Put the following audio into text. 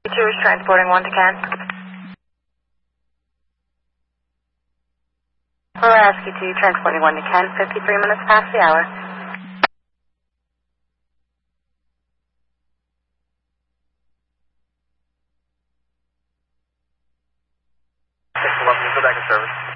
2 is transporting 1 to Kent. Pulaski 2, transporting 1 to Kent, 53 minutes past the hour. 611, go back in service.